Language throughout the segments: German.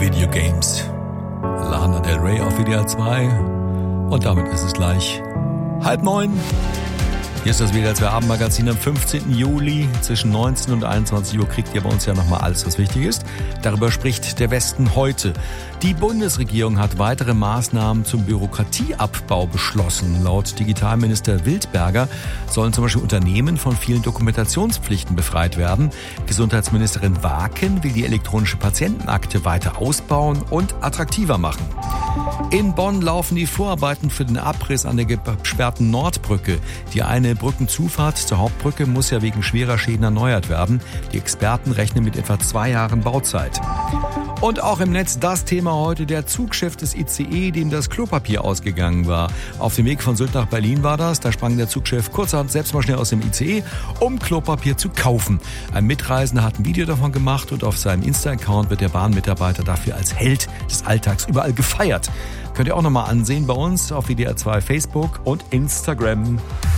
Video Games. Lana Del Rey auf WDR 2. Und damit ist es gleich 8:30. Hier ist das WDR 2 Abendmagazin am 15. Juli. Zwischen 19 und 21 Uhr kriegt ihr bei uns ja nochmal alles, was wichtig ist. Darüber spricht der Westen heute. Die Bundesregierung hat weitere Maßnahmen zum Bürokratieabbau beschlossen. Laut Digitalminister Wildberger sollen zum Beispiel Unternehmen von vielen Dokumentationspflichten befreit werden. Gesundheitsministerin Waaken will die elektronische Patientenakte weiter ausbauen und attraktiver machen. In Bonn laufen die Vorarbeiten für den Abriss an der gesperrten Nordbrücke. Die eine Brückenzufahrt zur Hauptbrücke muss ja wegen schwerer Schäden erneuert werden. Die Experten rechnen mit etwa 2 Jahren Bauzeit. Und auch im Netz das Thema heute, der Zugchef des ICE, dem das Klopapier ausgegangen war. Auf dem Weg von Sylt nach Berlin war das. Da sprang der Zugchef kurzerhand selbst mal schnell aus dem ICE, um Klopapier zu kaufen. Ein Mitreisender hat ein Video davon gemacht und auf seinem Insta-Account wird der Bahnmitarbeiter dafür als Held des Alltags überall gefeiert. Könnt ihr auch nochmal ansehen bei uns auf WDR 2 Facebook und Instagram.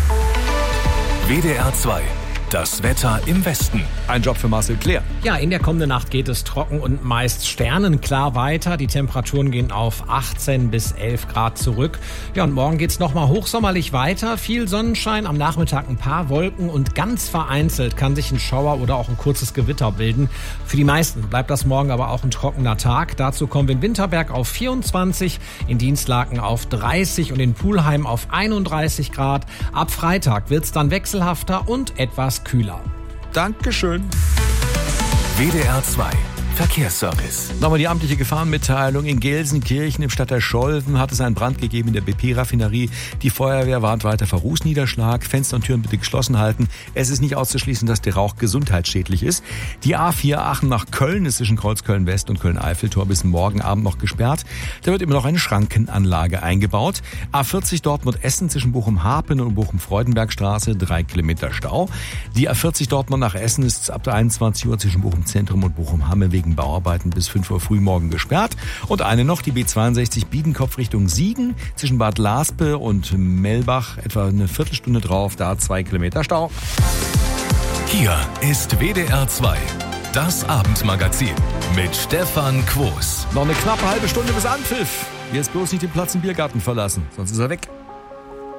WDR 2. Das Wetter im Westen. Ein Job für Marcel Claire. Ja, in der kommenden Nacht geht es trocken und meist sternenklar weiter. Die Temperaturen gehen auf 18 bis 11 Grad zurück. Ja, und morgen geht's nochmal hochsommerlich weiter. Viel Sonnenschein, am Nachmittag ein paar Wolken und ganz vereinzelt kann sich ein Schauer oder auch ein kurzes Gewitter bilden. Für die meisten bleibt das morgen aber auch ein trockener Tag. Dazu kommen wir in Winterberg auf 24, in Dienstlaken auf 30 und in Pulheim auf 31 Grad. Ab Freitag wird's dann wechselhafter und etwas kühler. Dankeschön. WDR 2. Verkehrsservice. Nochmal die amtliche Gefahrenmitteilung. In Gelsenkirchen im Stadtteil Scholven hat es einen Brand gegeben in der BP-Raffinerie. Die Feuerwehr warnt weiter vor Rußniederschlag. Fenster und Türen bitte geschlossen halten. Es ist nicht auszuschließen, dass der Rauch gesundheitsschädlich ist. Die A4 Aachen nach Köln ist zwischen Kreuzköln-West und Köln-Eiffeltor bis morgen Abend noch gesperrt. Da wird immer noch eine Schrankenanlage eingebaut. A40 Dortmund-Essen zwischen Bochum-Harpen und Bochum-Freudenbergstraße 3 Kilometer Stau. Die A40 Dortmund nach Essen ist ab der 21 Uhr zwischen Bochum-Zentrum und Bochum-Hamme wegen Bauarbeiten bis 5 Uhr früh morgen gesperrt. Und eine noch, die B62 Biedenkopf Richtung Siegen zwischen Bad Laspe und Mellbach etwa eine Viertelstunde drauf, da 2 Kilometer Stau. Hier ist WDR 2, das Abendmagazin mit Stefan Quos. Noch eine knappe halbe Stunde bis Anpfiff. Jetzt bloß nicht den Platz im Biergarten verlassen, sonst ist er weg.